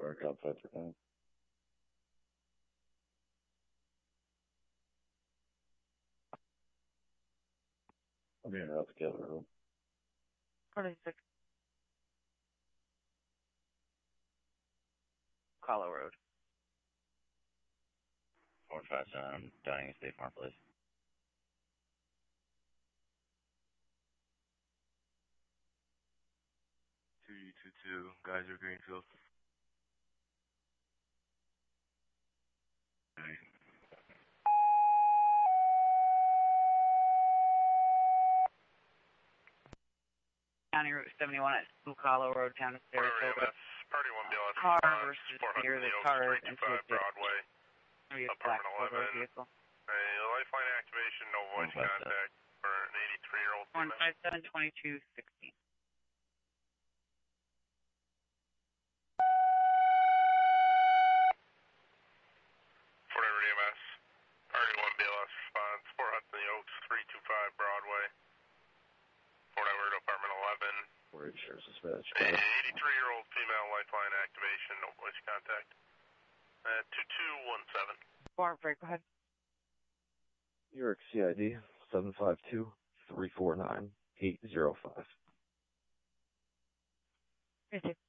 Park up 5%. I'm being out together. 26. Collow Road. 457, Dining State Farm, please. Two, Geyser Greenfield. County Route 71 at Blue Collow Road, town of Sarasota. Party 1 BLS. Car versus near the car into a ditch. Broadway. Maybe a black Volvo vehicle. A lifeline activation, no voice contact for an 83-year-old female. 157-2216. Fort Edward EMS. Party 1 BLS response. 4 Hudson Oaks, 325 Broadway. Fort Edward Apartment 11. Where is your dispatch? A 83-year-old female lifeline activation, no voice contact. 2217. Bar break, go ahead. New York CID 752-349-805. Thank you.